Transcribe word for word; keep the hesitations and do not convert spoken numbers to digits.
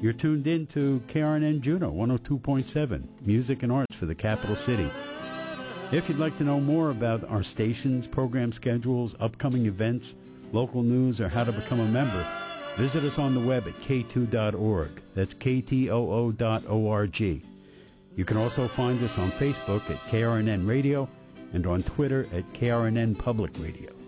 You're tuned in to K R N N Juneau one oh two point seven, music and arts for the capital city. If you'd like to know more about our stations, program schedules, upcoming events, local news, or how to become a member, visit us on the web at k two dot org. That's K T O O dot O R G. You can also find us on Facebook at K R N N Radio and on Twitter at K R N N Public Radio.